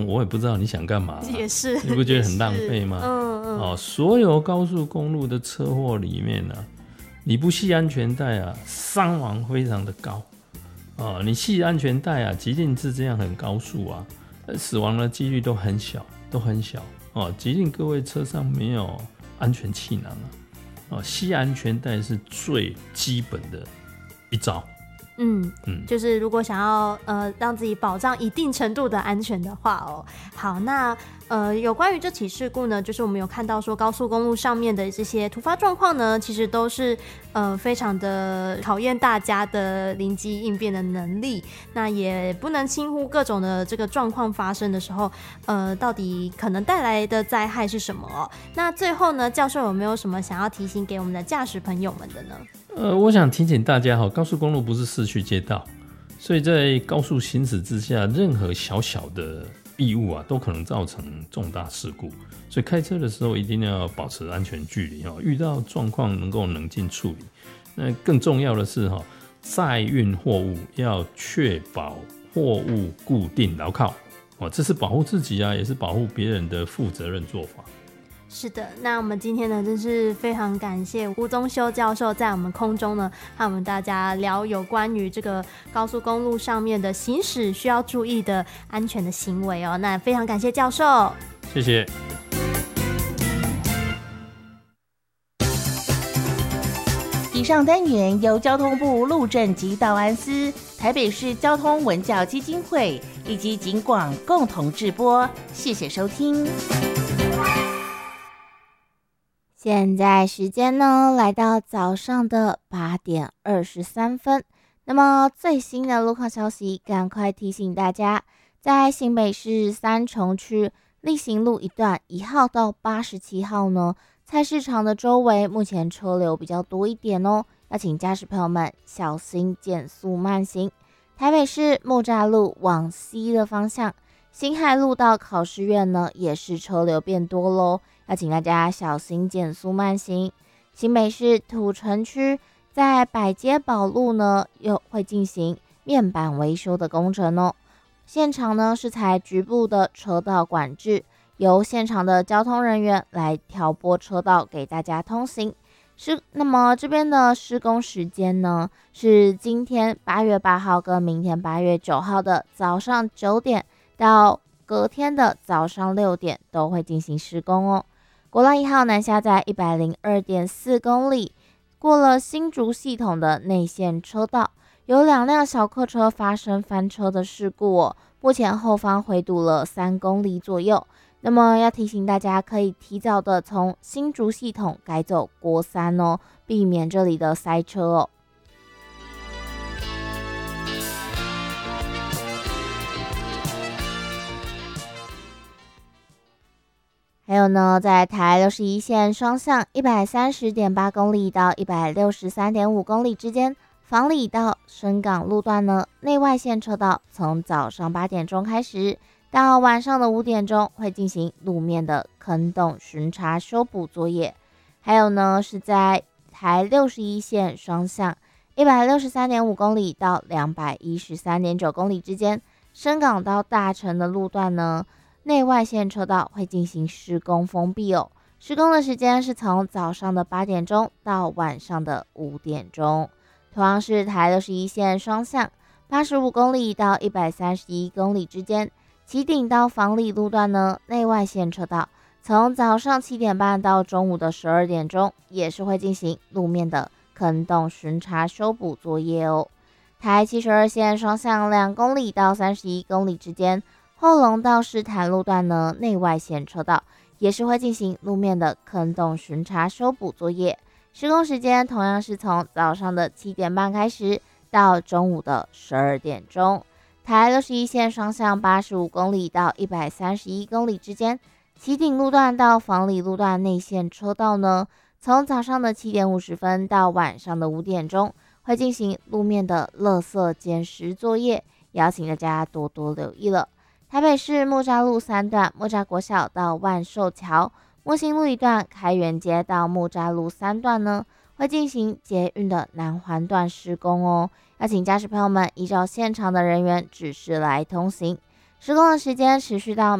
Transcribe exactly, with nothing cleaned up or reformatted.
我也不知道你想干嘛、啊， 也是， 你不觉得很浪费吗？嗯嗯、哦，所有高速公路的车祸里面呢、啊，你不系安全带啊，伤亡非常的高。哦，你系安全带啊，即令是这样很高速啊，死亡的几率都很小，都很小。哦，即令各位车上没有安全气囊啊。哦，系安全带是最基本的一招。 嗯嗯，就是如果想要呃让自己保障一定程度的安全的话哦，好，那呃有关于这起事故呢，就是我们有看到说高速公路上面的这些突发状况呢，其实都是呃非常的考验大家的临机应变的能力，那也不能轻忽各种的这个状况发生的时候，呃到底可能带来的灾害是什么哦？那最后呢，教授有没有什么想要提醒给我们的驾驶朋友们的呢？ 呃，我想提醒大家哈，高速公路不是市区街道，所以在高速行驶之下，任何小小的异物啊，都可能造成重大事故。所以开车的时候一定要保持安全距离哈，遇到状况能够冷静处理。那更重要的是哈，载运货物要确保货物固定牢靠，哦，这是保护自己啊，也是保护别人的负责任做法。 是的，那我们今天呢，真是非常感谢吴宗修教授在我们空中呢，和我们大家聊有关于这个高速公路上面的行驶需要注意的安全的行为哦。那非常感谢教授， 谢谢。 以上单元由交通部路政及道安司、台北市交通文教基金会以及警广共同制播，谢谢收听。 现在时间呢，来到早上的八点二十三分。那么最新的路况消息，赶快提醒大家，在新北市三重区力行路一段一号到八十七号呢，菜市场的周围目前车流比较多一点哦，要请驾驶朋友们小心减速慢行。台北市木栅路往西的方向，新海路到考试院呢，也是车流变多咯，要请大家小心减速慢行。新北市土城区在百街宝路呢，又会进行面板维修的工程哦。现场呢是采局部的车道管制，由现场的交通人员来调拨车道给大家通行。是，那么这边的施工时间呢，是今天八月八号跟明天八月九号的早上九点到隔天的早上六点都会进行施工哦。国道一号南下在 一百零二点四公里，过了新竹系统的内线车道，有两辆小客车发生翻车的事故哦，目前后方回堵了三公里左右。那么要提醒大家，可以提早的从新竹系统改走国三哦，避免这里的塞车哦。还有呢，在台六十一线双向 一百三十点八公里到 一百六十三点五公里之间，房里到深港路段呢，内外线车道从早上八点钟开始到晚上的五点钟会进行路面的坑洞巡查修补作业。还有呢，是在台六十一线双向 一百六十三点五公里到 两百一十三点九公里之间，深港到大城的路段呢，内外线车道会进行施工封闭哦。施工的时间是从早上的八点钟到晚上的五点钟。同样是台六十一线双向八十五公里到一百三十一公里之间，旗顶到房里路段呢，内外线车道从早上七点半到中午的十二点钟，也是会进行路面的坑洞巡查修补作业哦。台七十二线双向两公里到三十一公里之间，后龙到士坛路段呢，内外线车道也是会进行路面的坑洞巡查修补作业。施工时间同样是从早上的七点半开始到中午的十二点钟。台六十一线双向八十五公里到一百三十一公里之间，旗顶路段到房里路段内线车道呢，从早上的七点五十分到晚上的五点钟会进行路面的垃圾捡拾作业，也要请大家多多留意了。台北市木栅路三段木栅国小到万寿桥，木星路一段开元街到木栅路三段呢，会进行捷运的南环段施工哦，要请驾驶朋友们依照现场的人员指示来通行。施工的时间持续到